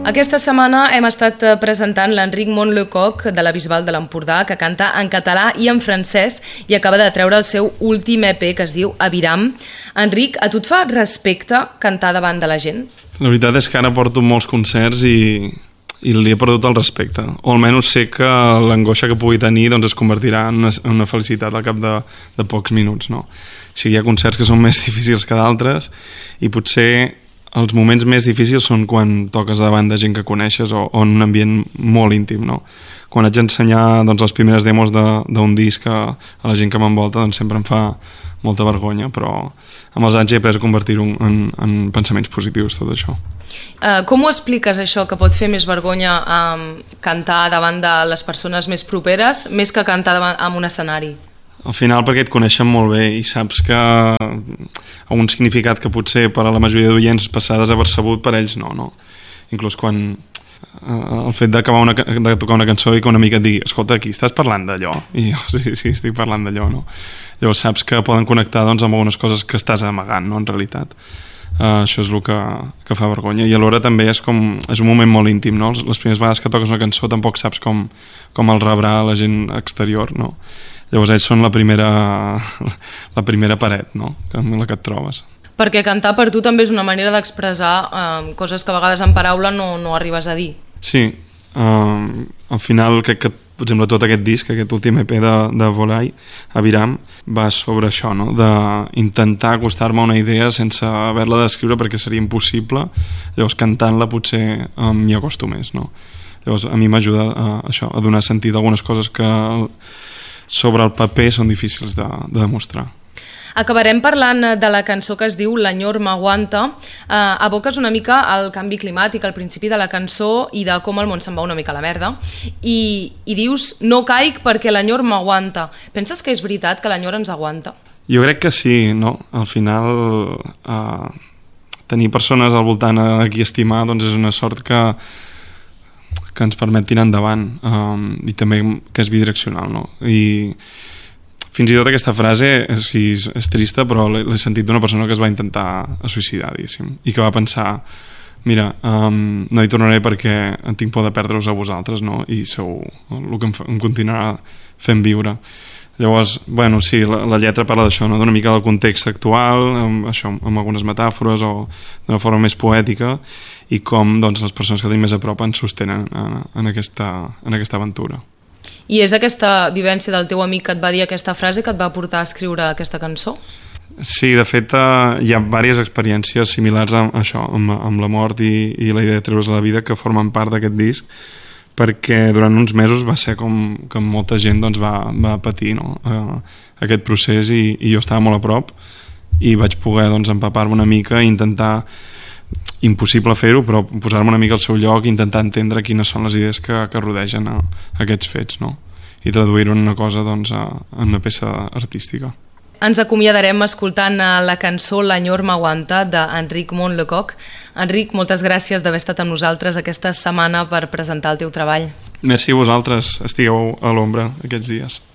Aquesta setmana hem estat presentant l'Enric Montlecoq de la Bisbal de l'Empordà, que canta en català i en francès i acaba de treure el seu últim EP que es diu Aviram. Enric, a tu et fa respecte cantar davant de la gent? La veritat és que ara porto molts concerts i li he perdut el respecte. O almenys sé que l'angoixa que pugui tenir es convertirà en una felicitat al cap de pocs minuts. No? O sigui, hi ha concerts que són més difícils que d'altres i potser els moments més difícils són quan toques davant de gent que coneixes o en un ambient molt íntim, no? Quan haig d'ensenyar les primeres demos d'un disc a la gent que m'envolta, sempre em fa molta vergonya, però amb els anys he après a convertir-ho en pensaments positius, tot això. Com ho expliques, això, que pot fer més vergonya cantar davant de les persones més properes, més que cantar en un escenari? Al final perquè et coneixen molt bé i saps que un significat que potser per a la majoria d'oients passar desapercebut, per ells no. Inclús quan el fet de tocar una cançó i que una mica et digui escolta, aquí estàs parlant d'allò? I jo, sí, estic parlant d'allò, no? Llavors saps que poden connectar amb algunes coses que estàs amagant, no, en realitat. Això és el que fa vergonya i alhora també és un moment molt íntim, no? Les primeres vegades que toques una cançó tampoc saps com el rebrà la gent exterior, no? Llavors ells són la primera paret, no? Amb la que et trobes. Perquè cantar per tu també és una manera d'expressar coses que a vegades en paraula no arribes a dir. Sí, al final crec que, per exemple, tot aquest disc, aquest últim EP de Volai, Aviram, va sobre això, no? D'intentar acostar-me a una idea sense haver-la d'escriure perquè seria impossible, llavors cantant-la potser m'hi acosto més, no? Llavors a mi m'ajuda a donar sentit a algunes coses que sobre el paper són difícils de demostrar. Acabarem parlant de la cançó que es diu L'enyor m'aguanta. Aboques una mica el canvi climàtic al principi de la cançó i de com el món se'n va una mica a la merda i dius no caic perquè l'enyor m'aguanta. Penses que és veritat que l'enyor ens aguanta? Jo crec que sí, no? Al final tenir persones al voltant a qui estimar és una sort que ens permet tirar endavant i també que és bidireccional, no? I fins i tot aquesta frase és trista, però l'he sentit d'una persona que es va intentar suïcidar, diguéssim, i que va pensar mira, no hi tornaré perquè en tinc por de perdre-us a vosaltres, no? I sou el que em continuarà fent viure. Llavors, bueno, sí, la lletra parla d'això, no? D'una mica del context actual, amb algunes metàfores o d'una forma més poètica i com les persones que tenim més a prop ens sostenen en aquesta aventura. I és aquesta vivència del teu amic que et va dir aquesta frase que et va portar a escriure aquesta cançó? Sí, de fet hi ha diverses experiències similars amb això, amb la mort i la idea de treure's la vida que formen part d'aquest disc, perquè durant uns mesos va ser com molta gent va patir, no? Aquest procés i jo estava molt a prop i vaig poder empapar-me una mica i intentar, impossible fer-ho, però posar-me una mica al seu lloc i intentar entendre quines són les idees que rodegen aquests fets, no? I traduir-ho en una cosa, en una peça artística. Ens acomiadarem escoltant la cançó L'enyor m'aguanta d'Enric Montlecoq. Enric, moltes gràcies d'haver estat amb nosaltres aquesta setmana per presentar el teu treball. Merci a vosaltres, estigueu a l'ombra aquests dies.